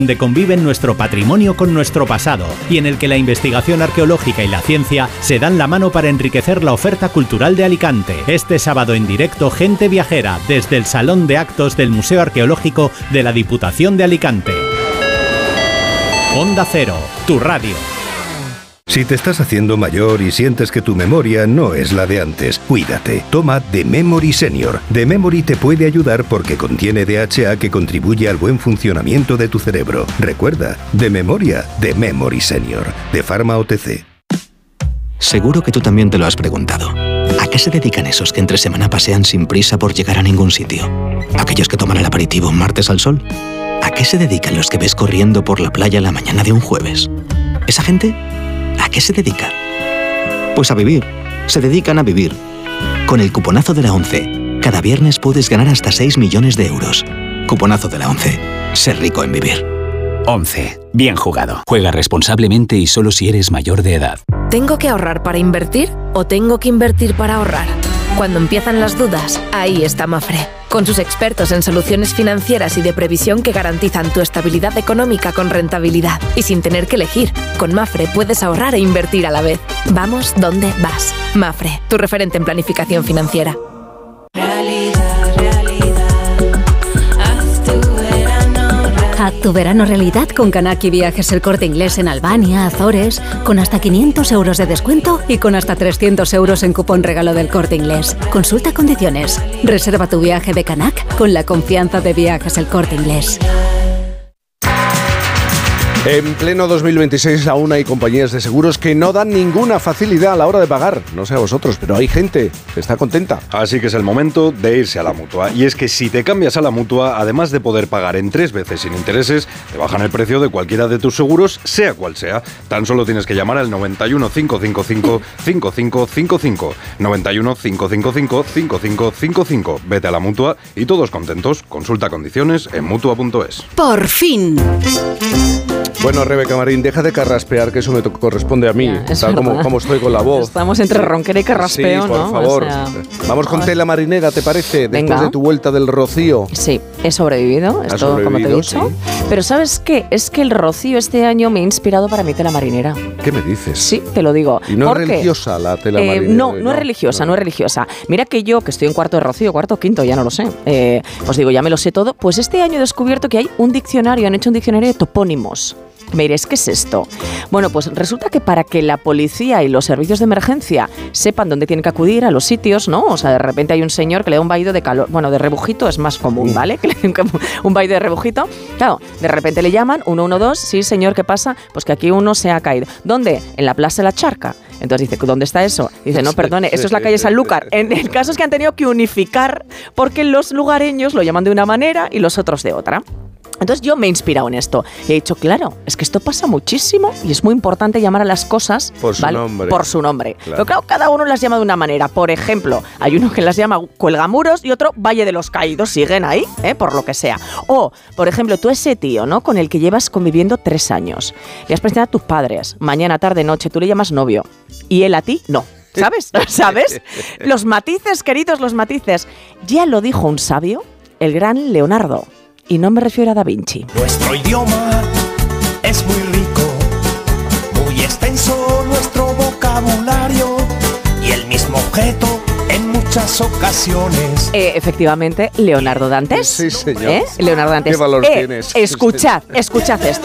donde conviven nuestro patrimonio con nuestro pasado y en el que la investigación arqueológica y la ciencia se dan la mano para enriquecer la oferta cultural de Alicante. Este sábado en directo, Gente Viajera, desde el Salón de Actos del Museo Arqueológico de la Diputación de Alicante. Onda Cero, tu radio. Si te estás haciendo mayor y sientes que tu memoria no es la de antes, cuídate. Toma The Memory Senior. The Memory te puede ayudar porque contiene DHA que contribuye al buen funcionamiento de tu cerebro. Recuerda, de memoria, The Memory Senior, de Pharma OTC. Seguro que tú también te lo has preguntado. ¿A qué se dedican esos que entre semana pasean sin prisa por llegar a ningún sitio? ¿Aquellos que toman el aperitivo un martes al sol? ¿A qué se dedican los que ves corriendo por la playa la mañana de un jueves? ¿Esa gente? ¿A qué se dedica? Pues a vivir. Se dedican a vivir. Con el cuponazo de la ONCE, cada viernes puedes ganar hasta 6 millones de euros. Cuponazo de la ONCE. Ser rico en vivir. 11. Bien jugado. Juega responsablemente y solo si eres mayor de edad. ¿Tengo que ahorrar para invertir o tengo que invertir para ahorrar? Cuando empiezan las dudas, ahí está Mafre. Con sus expertos en soluciones financieras y de previsión que garantizan tu estabilidad económica con rentabilidad. Y sin tener que elegir, con Mafre puedes ahorrar e invertir a la vez. Vamos donde vas. Mafre, tu referente en planificación financiera. Haz tu verano realidad con Canaki Viajes El Corte Inglés en Albania, Azores, con hasta 500 euros de descuento y con hasta 300 euros en cupón regalo del Corte Inglés. Consulta condiciones. Reserva tu viaje de Canac con la confianza de Viajes El Corte Inglés. En pleno 2026 aún hay compañías de seguros que no dan ninguna facilidad a la hora de pagar. No sé a vosotros, pero hay gente que está contenta. Así que es el momento de irse a la Mutua. Y es que si te cambias a la Mutua, además de poder pagar en 3 veces sin intereses, te bajan el precio de cualquiera de tus seguros, sea cual sea. Tan solo tienes que llamar al 91 555 5555. 91 555 5555. Vete a la Mutua y todos contentos. Consulta condiciones en Mutua.es. ¡Por fin! Bueno, Rebeca Marín, deja de carraspear, que eso me corresponde a mí, tal como estoy con la voz. Estamos entre ronquera y carraspeo, sí, por ¿no? favor. O sea, vamos con tela marinera, ¿te parece? Después Venga. de tu vuelta del Rocío. Sí, he sobrevivido, esto como te he dicho. Sí. Pero ¿sabes qué? Es que el Rocío este año me ha inspirado para mi tela marinera. ¿Qué me dices? Sí, te lo digo. ¿Y no ¿Por es qué? religiosa la tela marinera? No es religiosa, no es religiosa. Mira que yo, que estoy en cuarto de Rocío, cuarto o quinto, ya no lo sé. Os digo, ya me lo sé todo. Pues este año he descubierto que hay un diccionario, han hecho un diccionario de topónimos. Me diréis, ¿qué es esto? Bueno, pues resulta que para que la policía y los servicios de emergencia sepan dónde tienen que acudir a los sitios, ¿no? O sea, de repente hay un señor que le da un vaído de calor, bueno, de rebujito es más común, ¿vale? Que le den un vaído de rebujito. Claro, de repente le llaman, 112, sí, señor, ¿qué pasa? Pues que aquí uno se ha caído. ¿Dónde? En la Plaza de la Charca. Entonces dice, ¿dónde está eso? Dice, no, perdone, eso es la calle Sanlúcar. En el caso es que han tenido que unificar porque los lugareños lo llaman de una manera y los otros de otra. Entonces yo me he inspirado en esto y he dicho, claro, es que esto pasa muchísimo y es muy importante llamar a las cosas por su nombre. Por su nombre. Claro. Pero claro, cada uno las llama de una manera. Por ejemplo, hay uno que las llama Cuelgamuros y otro Valle de los Caídos. Siguen ahí, por lo que sea. O, por ejemplo, tú ese tío, ¿no? Con el que llevas conviviendo 3 años. Le has presentado a tus padres, mañana, tarde, noche, tú le llamas novio y él a ti no. ¿Sabes? ¿Sabes? Los matices, queridos, los matices. Ya lo dijo un sabio, el gran Leonardo. Y no me refiero a Da Vinci. Nuestro idioma es muy rico, muy extenso nuestro vocabulario y el mismo objeto en muchas ocasiones. Efectivamente, Leonardo Dantes. Sí, señor. Leonardo Dantes. ¿Qué valor tienes? Escuchad esto.